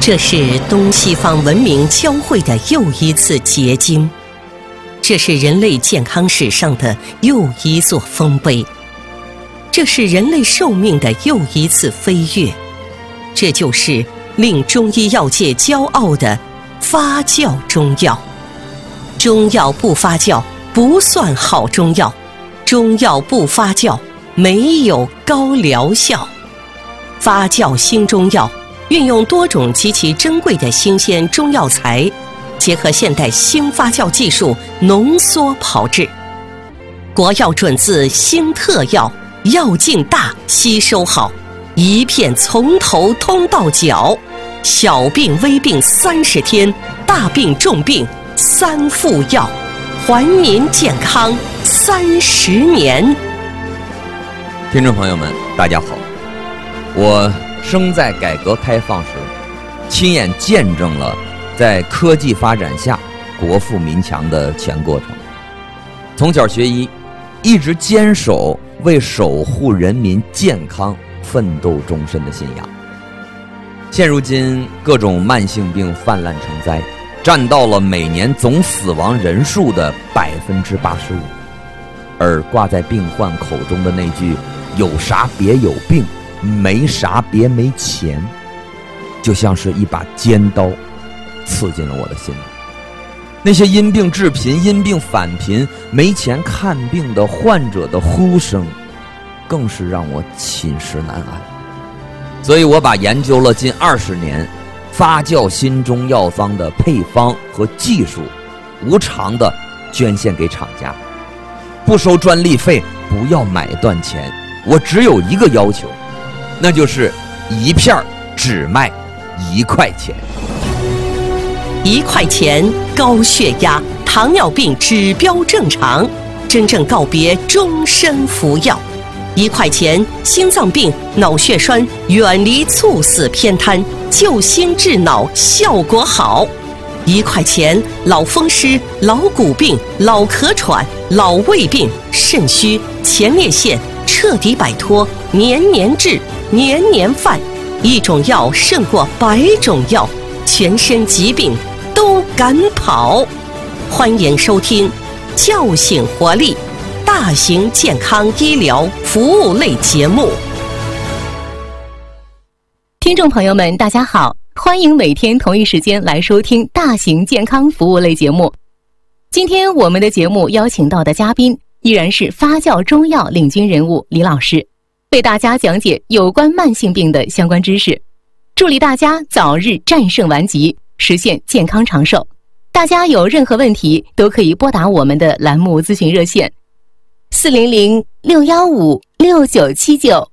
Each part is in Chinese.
这是东西方文明交汇的又一次结晶，这是人类健康史上的又一座丰碑，这是人类寿命的又一次飞跃，这就是令中医药界骄傲的发酵中药。中药不发酵不算好中药，中药不发酵没有高疗效。发酵新中药运用多种极其珍贵的新鲜中药材，结合现代新发酵技术浓缩炮制。国药准字新特药，药劲大，吸收好，一片从头通到脚，小病微病30天，大病重病3副药，还您健康30年。 听众朋友们，大家好，我生在改革开放时，亲眼见证了在科技发展下国富民强的全过程。从小学医，一直坚守为守护人民健康奋斗终身的信仰。现如今各种慢性病泛滥成灾，占到了每年总死亡人数的85%，而挂在病患口中的那句有啥别有病，没啥别没钱，就像是一把尖刀刺进了我的心里。那些因病致贫、因病返贫、没钱看病的患者的呼声，更是让我寝食难安。所以我把研究了近20年发酵新中药方的配方和技术无偿的捐献给厂家，不收专利费，不要买断钱。我只有一个要求，那就是一片只卖1块钱。 1块钱，高血压、糖尿病指标正常，真正告别终身服药。1块钱，心脏病、脑血栓远离猝死偏瘫，救心治脑效果好。1块钱，老风湿、老骨病、老咳喘、老胃病、肾虚、前列腺彻底摆脱，年年治，年年犯。一种药胜过100种药，全身疾病都敢跑。欢迎收听叫醒活力大型健康医疗服务类节目。 听众朋友们大家好，欢迎每天同一时间来收听大型健康服务类节目。今天我们的节目邀请到的嘉宾依然是发酵中药领军人物李老师，为大家讲解有关慢性病的相关知识，助力大家早日战胜顽疾，实现健康长寿。大家有任何问题都可以拨打我们的栏目咨询热线400-615-6979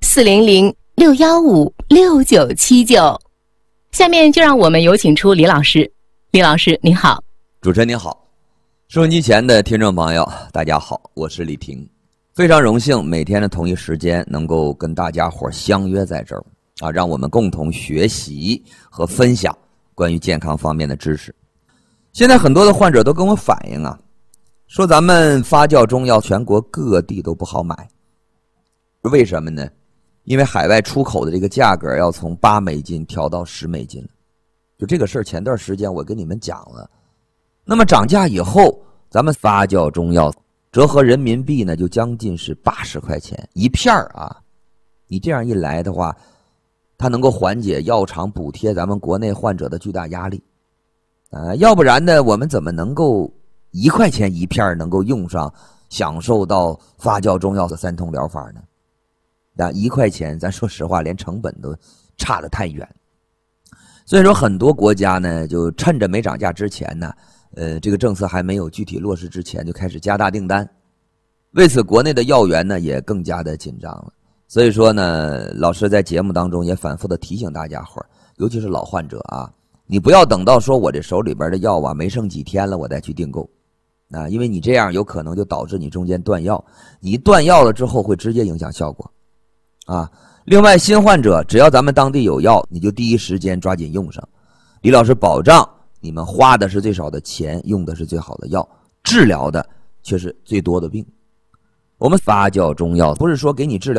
400-615-6979。下面就让我们有请出李老师。李老师您好。 主持人您好，收音机前的听众朋友大家好，我是李婷，非常荣幸每天的同一时间能够跟大家伙相约在这儿啊，让我们共同学习和分享关于健康方面的知识。现在很多的患者都跟我反映啊，说咱们发酵中药全国各地都不好买，为什么呢？因为海外出口的这个价格要从$8调到$10了。就这个事儿，前段时间我跟你们讲了。那么涨价以后，咱们发酵中药折合人民币呢，就将近是80块钱一片啊。你这样一来的话，它能够缓解药厂补贴咱们国内患者的巨大压力。要不然呢，我们怎么能够1块钱一片能够用上，享受到发酵中药的3通疗法呢？那1块钱，咱说实话，连成本都差得太远。所以说，很多国家呢，就趁着没涨价之前呢，这个政策还没有具体落实之前，就开始加大订单。为此，国内的药源呢也更加的紧张了。所以说呢，老师在节目当中也反复的提醒大家伙儿，尤其是老患者啊，你不要等到说我这手里边的药啊没剩几天了，我再去订购。因为你这样有可能就导致你中间断药，你一断药了之后会直接影响效果啊。另外，新患者只要咱们当地有药，你就第一时间抓紧用上。李老师保障你们花的是最少的钱，用的是最好的药，治疗的却是最多的病。我们发酵中药不是说给你治疗